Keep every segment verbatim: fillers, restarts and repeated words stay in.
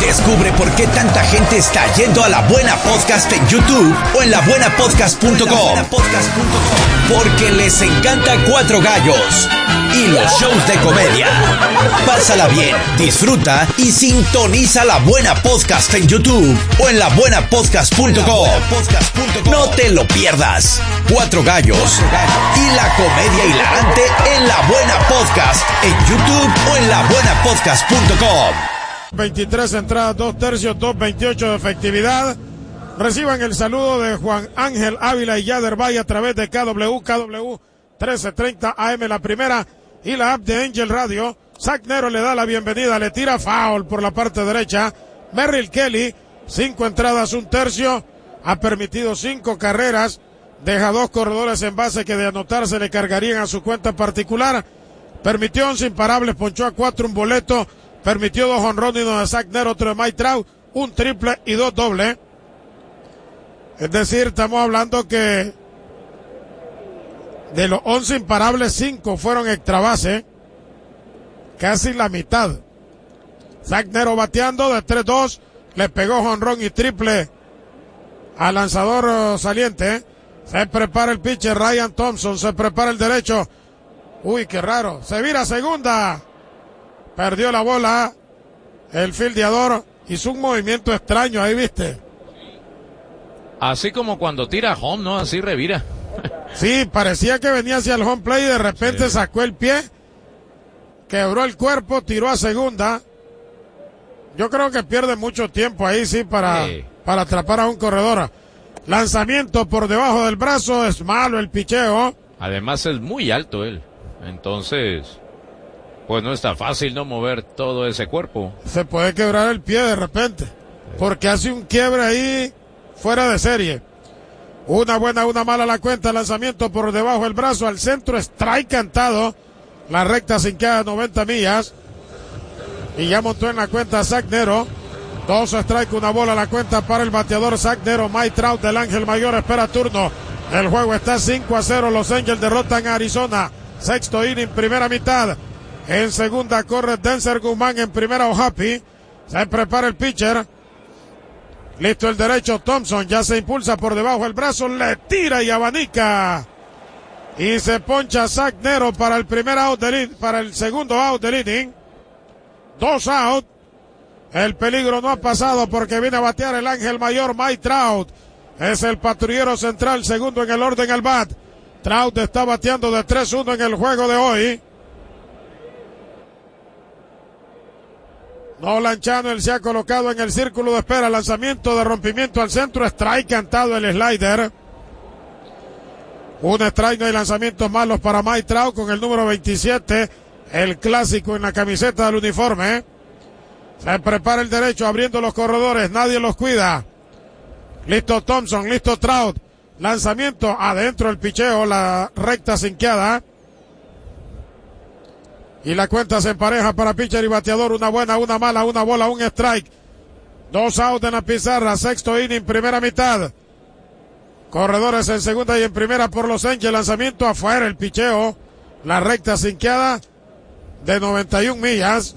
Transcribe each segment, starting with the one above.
Descubre por qué tanta gente está yendo a La Buena Podcast en YouTube o en la buena podcast punto com. Porque les encanta Cuatro Gallos y los shows de comedia. Pásala bien, disfruta y sintoniza La Buena Podcast en YouTube o en la buena podcast punto com. No te lo pierdas. Cuatro Gallos y la comedia hilarante en La Buena Podcast en YouTube o en la buena podcast punto com. veintitrés entradas, dos tercios, dos veintiocho de efectividad. Reciban el saludo de Juan Ángel Ávila y Yader Valle a través de K W, K W trece treinta A M, la primera, y la app de Angel Radio. Zach Nero le da la bienvenida, le tira foul por la parte derecha. Merrill Kelly, cinco entradas, un tercio, ha permitido cinco carreras, deja dos corredores en base que de anotarse le cargarían a su cuenta particular. Permitió once imparables, ponchó a cuatro, un boleto, permitió dos jonrones, uno de Zach Nero, otro de Mike Trout, un triple y dos dobles. Es decir, estamos hablando que de los once imparables, cinco fueron extra base, casi la mitad. Zach Nero bateando de tres dos, le pegó jonrón y triple al lanzador saliente. Se prepara el pitcher Ryan Thompson, se prepara el derecho. Uy, qué raro, se vira segunda. Perdió la bola el fildeador, hizo un movimiento extraño ahí, ¿viste? Así como cuando tira home, ¿no? Así revira. Sí, parecía que venía hacia el home play y de repente sí. Sacó el pie, quebró el cuerpo, tiró a segunda. Yo creo que pierde mucho tiempo ahí, sí, para, sí. para atrapar a un corredor. Lanzamiento por debajo del brazo, es malo el picheo. Además es muy alto él, entonces pues no está fácil no mover todo ese cuerpo. Se puede quebrar el pie de repente, porque hace un quiebre ahí fuera de serie. Una buena, una mala la cuenta, lanzamiento por debajo del brazo, al centro, strike cantado, la recta sin queda noventa millas, y ya montó en la cuenta Zach Nero. Dos strike, una bola la cuenta para el bateador Zach Nero. Mike Trout del Ángel Mayor espera turno. El juego está cinco a cero, Los Angels derrotan a Arizona. Sexto inning, primera mitad. En segunda corre Denzer Guzmán, en primera O'Happy. Se prepara el pitcher. Listo el derecho, Thompson ya se impulsa por debajo del brazo, le tira y abanica. Y se poncha Zach Nero para el primer out del, para el segundo out del inning. Dos out. El peligro no ha pasado porque viene a batear el Ángel Mayor. Mike Trout es el patrullero central, segundo en el orden al bat. Trout está bateando de tres uno en el juego de hoy. Nolan Channel se ha colocado en el círculo de espera. Lanzamiento de rompimiento al centro. Strike cantado el slider. Un strike, no hay lanzamientos malos para Mike Trout con el número veintisiete. El clásico en la camiseta del uniforme. Se prepara el derecho abriendo los corredores. Nadie los cuida. Listo Thompson, listo Trout. Lanzamiento adentro el picheo. La recta sinqueada. Y la cuenta se empareja para pitcher y bateador. Una buena, una mala, una bola, un strike. Dos outs en la pizarra. Sexto inning, primera mitad. Corredores en segunda y en primera por Los Angels. Lanzamiento afuera el picheo. La recta sinqueada de noventa y una millas.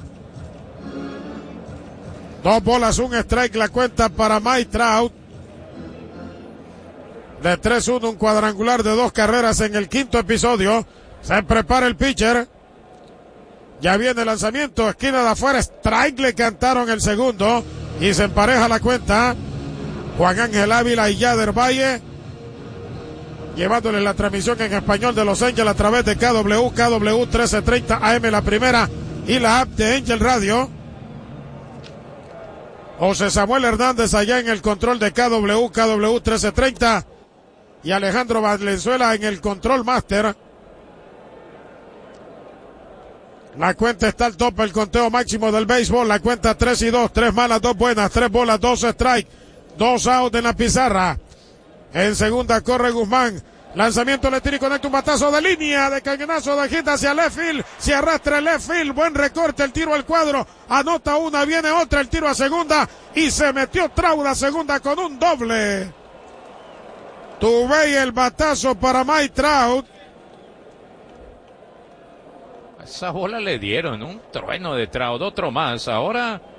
Dos bolas, un strike, la cuenta para Mike Trout. De tres uno, un cuadrangular de dos carreras en el quinto episodio. Se prepara el pitcher. Ya viene el lanzamiento, esquina de afuera, strike, le cantaron el segundo. Y se empareja la cuenta. Juan Ángel Ávila y Yader Valle, llevándole la transmisión en español de Los Angels a través de K W, K W trece treinta A M, la primera, y la app de Angel Radio. José Samuel Hernández allá en el control de K W, K W trece treinta, y Alejandro Valenzuela en el control máster. La cuenta está al tope, el conteo máximo del béisbol. La cuenta tres y dos, tres malas, dos buenas, tres bolas, dos strike, dos out en la pizarra. En segunda corre Guzmán. Lanzamiento, le tira y conecta un batazo de línea, de cañonazo de hit hacia left field. Se arrastra el left field, buen recorte, el tiro al cuadro. Anota una, viene otra, el tiro a segunda. Y se metió Trout a segunda con un doble. Tuve el batazo para Mike Trout. Esa bola le dieron un trueno de Trout, otro más. Ahora